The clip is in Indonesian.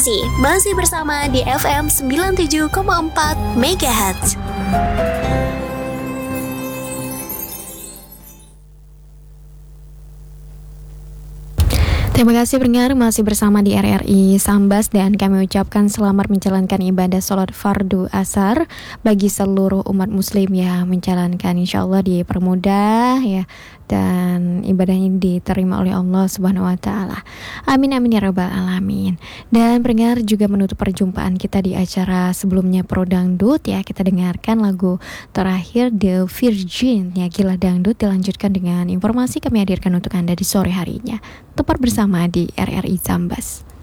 kasih masih bersama di FM 97,4 MHz. Terima kasih pendengar, masih bersama di RRI Sambas dan kami ucapkan selamat menjalankan ibadah sholat fardu asar bagi seluruh umat muslim ya, menjalankan insyaallah dipermudah ya, dan ibadahnya diterima oleh Allah Subhanahu wa taala. Amin amin ya rabbal alamin. Dan pendengar, juga menutup perjumpaan kita di acara sebelumnya Pro Dangdut ya, kita dengarkan lagu terakhir The Virgin ya, Gila Dangdut, dilanjutkan dengan informasi kami hadirkan untuk Anda di sore harinya. Tetap bersama di RRI Sambas.